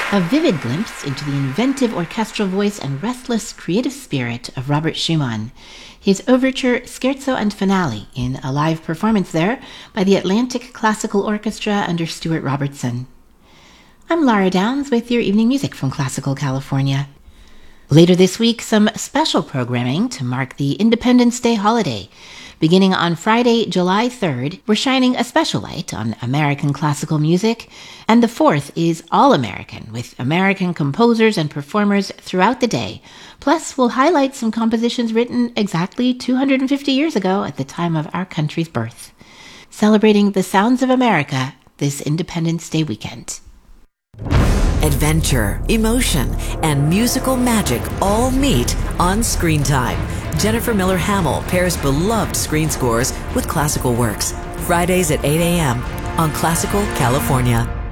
A vivid glimpse into the inventive orchestral voice and restless creative spirit of Robert Schumann. His overture, Scherzo and Finale, in a live performance there by the Atlantic Classical Orchestra under Stuart Robertson. I'm Lara Downs with your evening music from Classical California. Later this week, some special programming to mark the Independence Day holiday. Beginning on Friday, July 3rd, we're shining a special light on American classical music, and the 4th is All-American, with American composers and performers throughout the day. Plus, we'll highlight some compositions written exactly 250 years ago at the time of our country's birth. Celebrating the sounds of America this Independence Day weekend. Adventure, emotion, and musical magic all meet on Screen Time. Jennifer Miller Hamill pairs beloved screen scores with classical works. Fridays at 8 a.m. on Classical California.